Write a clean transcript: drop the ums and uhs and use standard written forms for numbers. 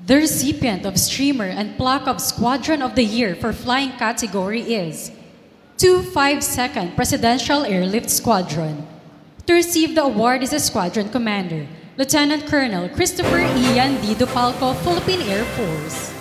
The recipient of Streamer and Plaque of Squadron of the Year for flying category is 252nd Presidential Airlift Squadron. To receive the award is a squadron commander, Lieutenant Colonel Christopher Ian D. Dupalco, Philippine Air Force.